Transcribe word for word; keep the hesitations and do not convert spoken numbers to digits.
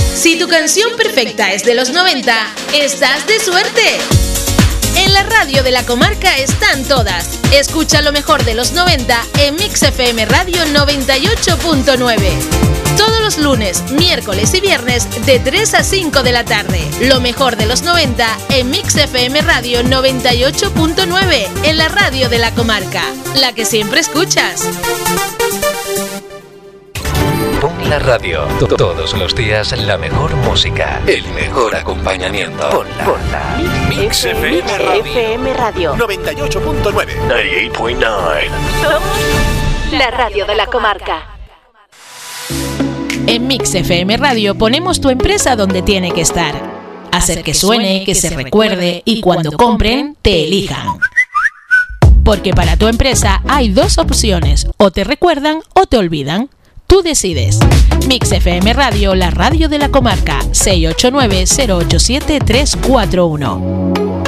Si tu canción perfecta es de los noventa, estás de suerte. En la radio de la comarca están todas. Escucha lo mejor de los noventa en Mix F M Radio noventa y ocho punto nueve. Todos los lunes, miércoles y viernes de tres a cinco de la tarde. Lo mejor de los noventa en Mix F M Radio noventa y ocho punto nueve, en la radio de la comarca, la que siempre escuchas. Pon la radio. Todos los días la mejor música, el mejor acompañamiento. Ponla. Ponla. Mix F M Radio. F M Radio noventa y ocho punto nueve. noventa y ocho punto nueve. Somos la radio de la comarca. En Mix F M Radio ponemos tu empresa donde tiene que estar. Hacer que suene, que se recuerde y cuando compren, te elijan. Porque para tu empresa hay dos opciones: o te recuerdan o te olvidan. Tú decides. Mix F M Radio, la radio de la comarca. seis ocho nueve, cero ocho siete, tres cuatro uno.